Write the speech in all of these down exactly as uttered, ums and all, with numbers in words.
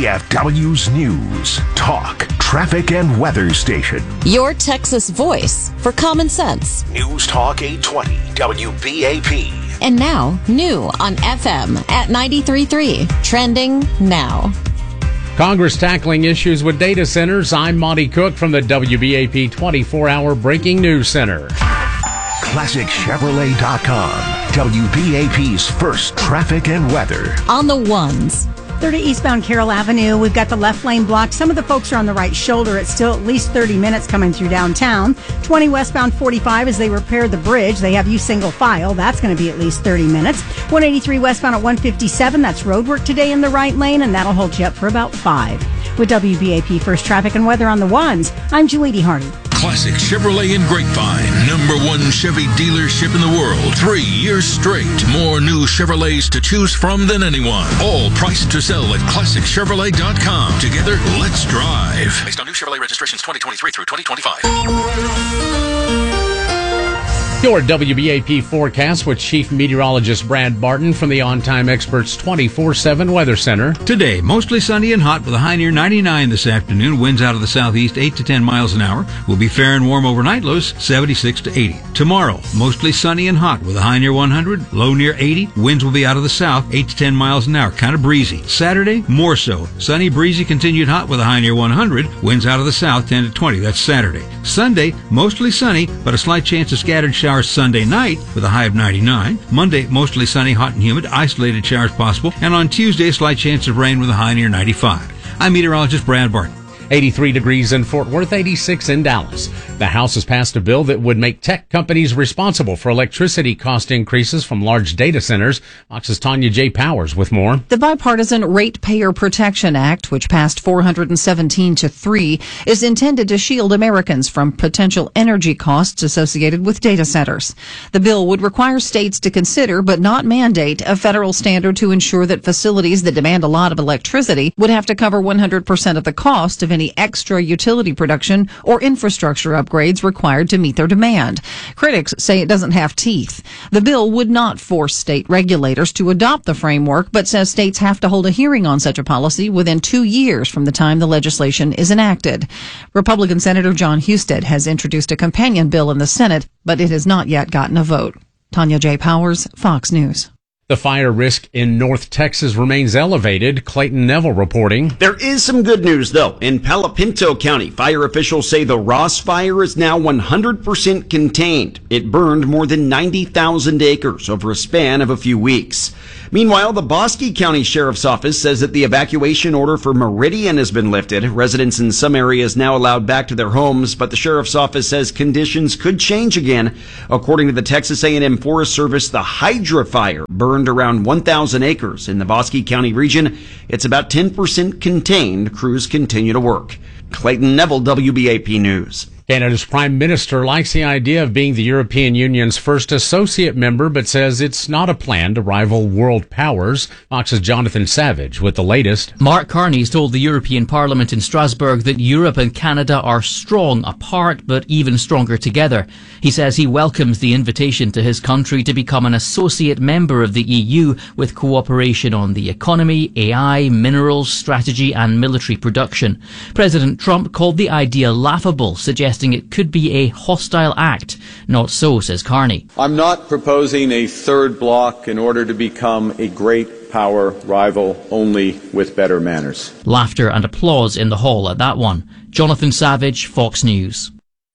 D F W's News, Talk, Traffic, and Weather Station. Your Texas voice for common sense. News Talk eight twenty W B A P. And now, new on F M at ninety-three point three. Trending now. Congress tackling issues with data centers. I'm Monty Cook from the W B A P twenty-four hour Breaking News Center. Classic Chevrolet dot com, W B A P's first traffic and weather. On the ones. thirty eastbound Carroll Avenue. We've got the left lane blocked. Some of the folks are on the right shoulder. It's still at least thirty minutes coming through downtown. twenty westbound forty-five as they repair the bridge. They have you single file. That's going to be at least thirty minutes. one eighty-three westbound at one fifty-seven. That's road work today in the right lane, and that'll hold you up for about five. With W B A P First Traffic and Weather on the ones, I'm Julie Hardy. Classic Chevrolet in Grapevine, number one Chevy dealership in the world. Three years straight. More new Chevrolets to choose from than anyone. All priced to sell at Classic Chevrolet dot com. Together, let's drive. Based on new Chevrolet registrations twenty twenty-three through twenty twenty-five. Your W B A P forecast with Chief Meteorologist Brad Barton from the On Time Experts twenty-four seven Weather Center. Today, mostly sunny and hot with a high near ninety-nine this afternoon. Winds out of the southeast eight to ten miles an hour. Will be fair and warm overnight, lows seventy-six to eighty. Tomorrow, mostly sunny and hot with a high near one hundred, low near eighty. Winds will be out of the south eight to ten miles an hour, kind of breezy. Saturday, more so. Sunny, breezy, continued hot with a high near one hundred. Winds out of the south ten to twenty. That's Saturday. Sunday, mostly sunny, but a slight chance of scattered showers Sunday night with a high of ninety-nine. Monday, mostly sunny, hot and humid, isolated showers possible. And on Tuesday, slight chance of rain with a high near ninety-five. I'm meteorologist Brad Barton. eighty-three degrees in Fort Worth, eighty-six in Dallas. The House has passed a bill that would make tech companies responsible for electricity cost increases from large data centers. Fox's Tanya J. Powers with more. The bipartisan Ratepayer Protection Act, which passed four hundred seventeen to three, is intended to shield Americans from potential energy costs associated with data centers. The bill would require states to consider, but not mandate, a federal standard to ensure that facilities that demand a lot of electricity would have to cover one hundred percent of the cost of any extra utility production or infrastructure upgrades required to meet their demand. Critics say it doesn't have teeth. The bill would not force state regulators to adopt the framework, but says states have to hold a hearing on such a policy within two years from the time the legislation is enacted. Republican Senator John Husted has introduced a companion bill in the Senate, but it has not yet gotten a vote. Tanya J. Powers, Fox News. The fire risk in North Texas remains elevated. Clayton Neville reporting. There is some good news, though. In Palo Pinto County, fire officials say the Ross fire is now one hundred percent contained. It burned more than ninety thousand acres over a span of a few weeks. Meanwhile, the Bosque County Sheriff's Office says that the evacuation order for Meridian has been lifted. Residents in some areas now allowed back to their homes, but the Sheriff's Office says conditions could change again. According to the Texas A and M Forest Service, the Hydra fire burned around one thousand acres in the Bosque County region. It's about ten percent contained. Crews continue to work. Clayton Neville, W B A P News. Canada's Prime Minister likes the idea of being the European Union's first associate member, but says it's not a plan to rival world powers. Fox's Jonathan Savage with the latest. Mark Carney's told the European Parliament in Strasbourg that Europe and Canada are strong apart, but even stronger together. He says he welcomes the invitation to his country to become an associate member of the E U with cooperation on the economy, A I, minerals, strategy and military production. President Trump called the idea laughable, suggesting it could be a hostile act. Not so, says Carney. I'm not proposing a third bloc in order to become a great power rival, only with better manners. Laughter and applause in the hall at that one. Jonathan Savage, Fox News.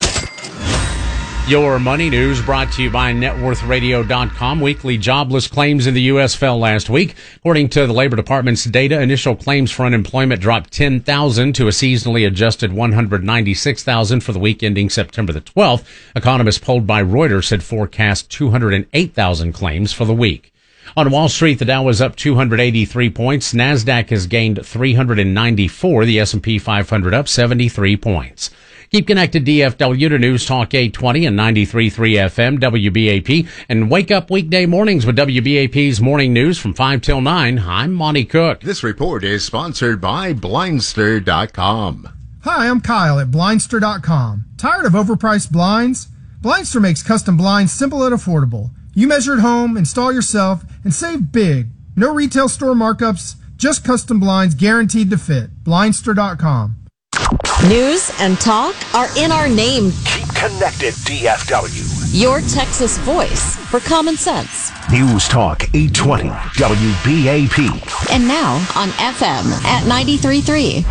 Your money news brought to you by net worth radio dot com. Weekly jobless claims in the U S fell last week. According to the Labor Department's data, initial claims for unemployment dropped ten thousand to a seasonally adjusted one hundred ninety-six thousand for the week ending September the twelfth. Economists polled by Reuters had forecast two hundred eight thousand claims for the week. On Wall Street, the Dow was up two hundred eighty-three points. NASDAQ has gained three hundred ninety-four. The S and P five hundred up seventy-three points. Keep connected D F W to News Talk eight twenty and ninety-three point three F M W B A P, and wake up weekday mornings with W B A P's Morning News from five till nine. I'm Monty Cook. This report is sponsored by Blindster dot com. Hi, I'm Kyle at Blindster dot com. Tired of overpriced blinds? Blindster makes custom blinds simple and affordable. You measure at home, install yourself, and save big. No retail store markups, Just custom blinds guaranteed to fit. Blindster dot com. News and talk are in our name. Keep connected, D F W. Your Texas voice for common sense. News Talk eight twenty W B A P. And now on F M at ninety-three point three.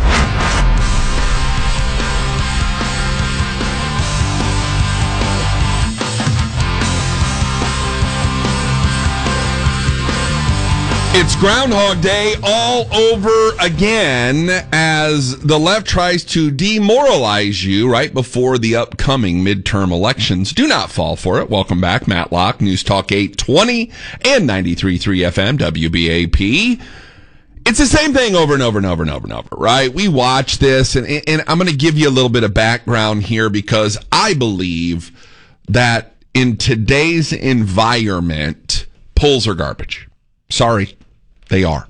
It's Groundhog Day all over again as the left tries to demoralize you right before the upcoming midterm elections. Do not fall for it. Welcome back, Matt Locke, News Talk eight twenty and ninety-three point three F M, W B A P. It's the same thing over and over and over and over and over, right? We watch this, and, and I'm going to give you a little bit of background here because I believe that in today's environment, polls are garbage. Sorry. They are.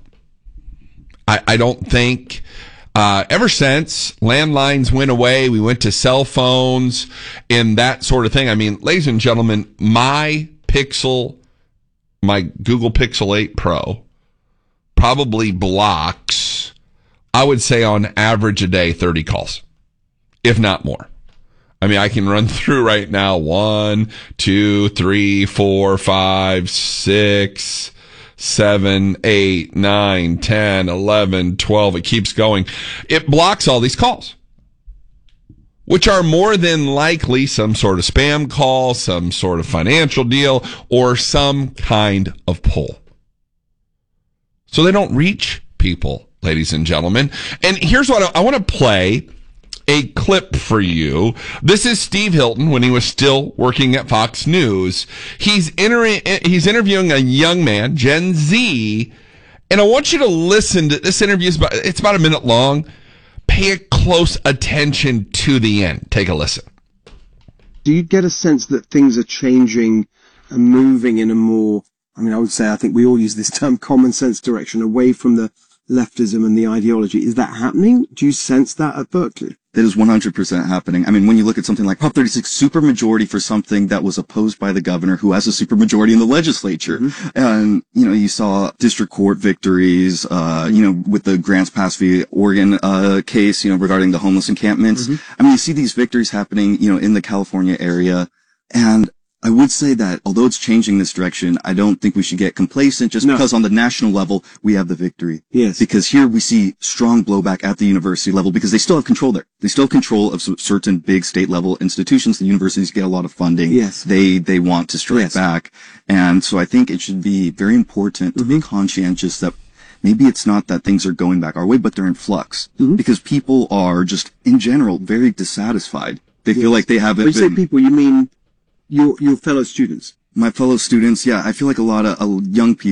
I, I don't think, uh, ever since landlines went away, we went to cell phones and that sort of thing. I mean, ladies and gentlemen, my Pixel, my Google Pixel eight Pro probably blocks, I would say on average a day, thirty calls, if not more. I mean, I can run through right now, one, two, three, four, five, six, seven, eight, nine, ten, eleven, twelve. It keeps going. It blocks all these calls, which are more than likely some sort of spam call, some sort of financial deal, or some kind of pull. So they don't reach people, ladies and gentlemen. And here's what I, I want to play a clip for you. This is Steve Hilton when he was still working at Fox News. He's inter- he's interviewing a young man, Gen Z, and I want you to listen to this interview. Is about, it's about a minute long. Pay close attention to the end. Take a listen. Do you get a sense that things are changing and moving in a more, I mean, I would say, I think we all use this term, common sense direction, away from the leftism and the ideology? Is that happening? Do you sense that at Berkeley? That is one hundred percent happening. I mean, when you look at something like Prop thirty-six, supermajority for something that was opposed by the governor who has a supermajority in the legislature. Mm-hmm. And, you know, you saw district court victories, uh, you know, with the Grants Pass v. Oregon, uh, case, you know, regarding the homeless encampments. Mm-hmm. I mean, you see these victories happening, you know, in the California area. And I would say that although it's changing this direction, I don't think we should get complacent just no. because on the national level, we have the victory. Yes. Because here we see strong blowback at the university level because they still have control there. They still have control of certain big state level institutions. The universities get a lot of funding. Yes. They, they want to strike yes. back. And so I think it should be very important to mm-hmm. be conscientious that maybe it's not that things are going back our way, but they're in flux mm-hmm. because people are just in general very dissatisfied. They yes. feel like they haven't when you been. say people, you mean Your, your fellow students? My fellow students, yeah. I feel like a lot of uh, young people